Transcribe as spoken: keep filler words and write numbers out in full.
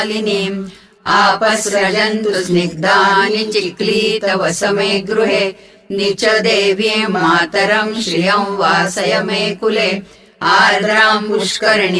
आपसृजन्तु स्निग्धानि चिक्लीतवसमे गृहे निच देवीं मातरं श्रियं वासय मे कुले आर्द्रां पुष्करिणीं